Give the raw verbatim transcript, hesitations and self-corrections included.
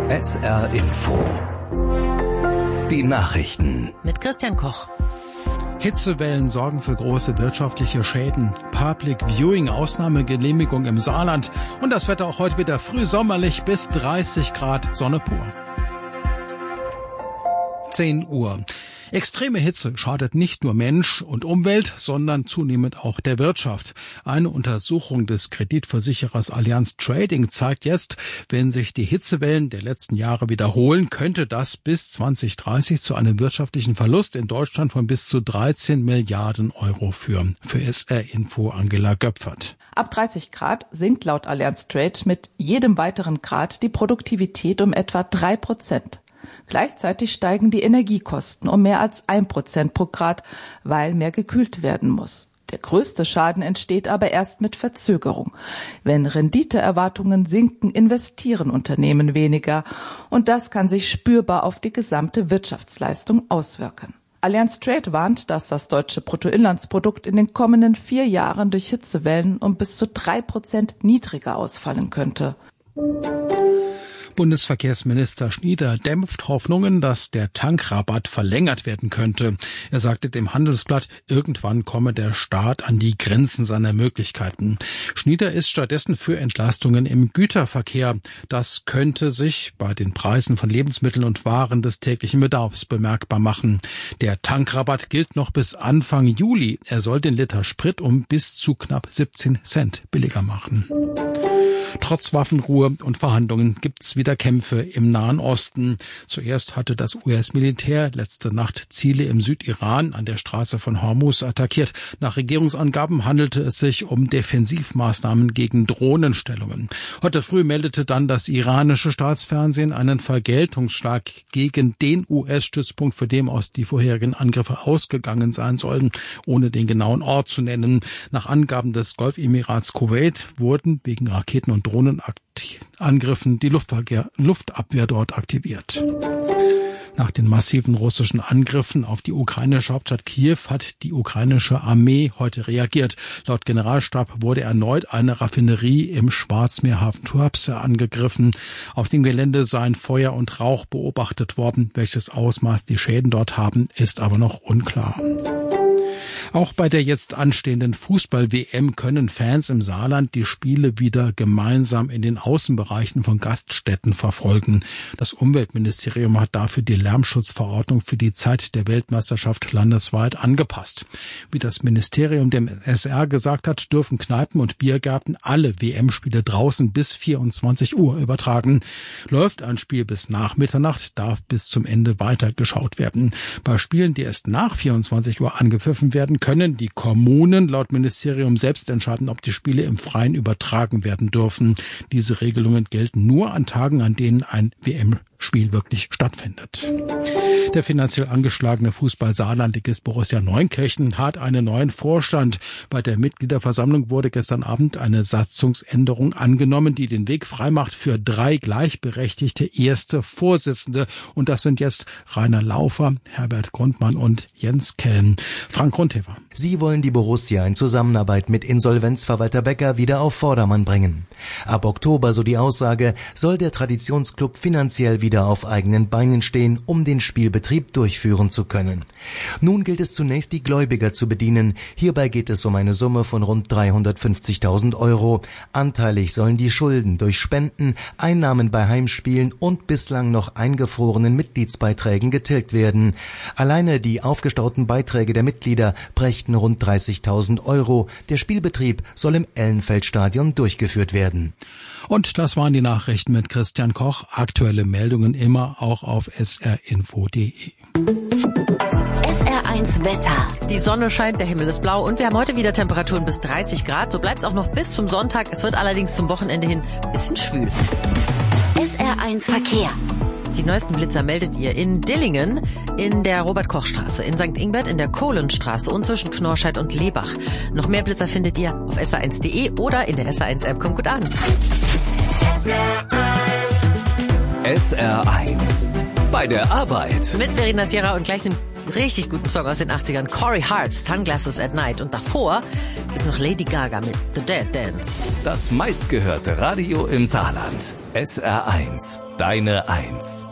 S R Info. Die Nachrichten. Mit Christian Koch. Hitzewellen sorgen für große wirtschaftliche Schäden. Public Viewing Ausnahmegenehmigung im Saarland. Und das Wetter auch heute wieder früh sommerlich bis dreißig Grad, Sonne pur. zehn Uhr. Extreme Hitze schadet nicht nur Mensch und Umwelt, sondern zunehmend auch der Wirtschaft. Eine Untersuchung des Kreditversicherers Allianz Trading zeigt jetzt, wenn sich die Hitzewellen der letzten Jahre wiederholen, könnte das bis zwanzig dreißig zu einem wirtschaftlichen Verlust in Deutschland von bis zu dreizehn Milliarden Euro führen. Für S R Info Angela Göpfert. Ab dreißig Grad sinkt laut Allianz Trade mit jedem weiteren Grad die Produktivität um etwa drei Prozent. Gleichzeitig steigen die Energiekosten um mehr als ein Prozent pro Grad, weil mehr gekühlt werden muss. Der größte Schaden entsteht aber erst mit Verzögerung. Wenn Renditeerwartungen sinken, investieren Unternehmen weniger. Und das kann sich spürbar auf die gesamte Wirtschaftsleistung auswirken. Allianz Trade warnt, dass das deutsche Bruttoinlandsprodukt in den kommenden vier Jahren durch Hitzewellen um bis zu drei Prozent niedriger ausfallen könnte. Bundesverkehrsminister Schnieder dämpft Hoffnungen, dass der Tankrabatt verlängert werden könnte. Er sagte dem Handelsblatt, irgendwann komme der Staat an die Grenzen seiner Möglichkeiten. Schnieder ist stattdessen für Entlastungen im Güterverkehr. Das könnte sich bei den Preisen von Lebensmitteln und Waren des täglichen Bedarfs bemerkbar machen. Der Tankrabatt gilt noch bis Anfang Juli. Er soll den Liter Sprit um bis zu knapp siebzehn Cent billiger machen. Trotz Waffenruhe und Verhandlungen gibt's wieder Kämpfe im Nahen Osten. Zuerst hatte das U S-Militär letzte Nacht Ziele im Südiran an der Straße von Hormuz attackiert. Nach Regierungsangaben handelte es sich um Defensivmaßnahmen gegen Drohnenstellungen. Heute früh meldete dann das iranische Staatsfernsehen einen Vergeltungsschlag gegen den U S-Stützpunkt, für den aus die vorherigen Angriffe ausgegangen sein sollen, ohne den genauen Ort zu nennen. Nach Angaben des Golfemirats Kuwait wurden wegen Raketen- und Drohnenangriffen die Luftverkehr, Luftabwehr dort aktiviert. Nach den massiven russischen Angriffen auf die ukrainische Hauptstadt Kiew hat die ukrainische Armee heute reagiert. Laut Generalstab wurde erneut eine Raffinerie im Schwarzmeerhafen Tuapse angegriffen. Auf dem Gelände seien Feuer und Rauch beobachtet worden. Welches Ausmaß die Schäden dort haben, ist aber noch unklar. Auch bei der jetzt anstehenden Fußball-W M können Fans im Saarland die Spiele wieder gemeinsam in den Außenbereichen von Gaststätten verfolgen. Das Umweltministerium hat dafür die Lärmschutzverordnung für die Zeit der Weltmeisterschaft landesweit angepasst. Wie das Ministerium dem S R gesagt hat, dürfen Kneipen und Biergärten alle W M-Spiele draußen bis vierundzwanzig Uhr übertragen. Läuft ein Spiel bis nach Mitternacht, darf bis zum Ende weitergeschaut werden. Bei Spielen, die erst nach vierundzwanzig Uhr angepfiffen werden, können die Kommunen laut Ministerium selbst entscheiden, ob die Spiele im Freien übertragen werden dürfen. Diese Regelungen gelten nur an Tagen, an denen ein W M-Spiel wirklich stattfindet. Der finanziell angeschlagene Fußball-Saarland-Ligist Borussia Neunkirchen hat einen neuen Vorstand. Bei der Mitgliederversammlung wurde gestern Abend eine Satzungsänderung angenommen, die den Weg freimacht für drei gleichberechtigte erste Vorsitzende. Und das sind jetzt Rainer Laufer, Herbert Grundmann und Jens Kelm. Frank Grundhefer. Sie wollen die Borussia in Zusammenarbeit mit Insolvenzverwalter Becker wieder auf Vordermann bringen. Ab Oktober, so die Aussage, soll der Traditionsclub finanziell wieder auf eigenen Beinen stehen, um den Spielbetrieb durchführen zu können. Nun gilt es zunächst, die Gläubiger zu bedienen. Hierbei geht es um eine Summe von rund dreihundertfünfzigtausend Euro. Anteilig sollen die Schulden durch Spenden, Einnahmen bei Heimspielen und bislang noch eingefrorenen Mitgliedsbeiträgen getilgt werden. Alleine die aufgestauten Beiträge der Mitglieder brächten rund dreißigtausend Euro. Der Spielbetrieb soll im Ellenfeldstadion durchgeführt werden. Und das waren die Nachrichten mit Christian Koch. Aktuelle Meldungen immer auch auf s r info punkt d e. S R eins Wetter. Die Sonne scheint, der Himmel ist blau und wir haben heute wieder Temperaturen bis dreißig Grad. So bleibt es auch noch bis zum Sonntag. Es wird allerdings zum Wochenende hin ein bisschen schwül. S R eins Verkehr. Die neuesten Blitzer meldet ihr in Dillingen, in der Robert-Koch-Straße, in Sankt Ingbert, in der Kohlenstraße und zwischen Knorrscheid und Lebach. Noch mehr Blitzer findet ihr auf s r eins punkt d e oder in der S R eins App. Kommt gut an. S R eins. S R eins. Bei der Arbeit. Mit Verena Sierra und gleich einem richtig guten Song aus den achtzigern. Corey Hart, Sunglasses at Night. Und davor gibt noch Lady Gaga mit The Dead Dance. Das meistgehörte Radio im Saarland. S R eins. Deine Eins.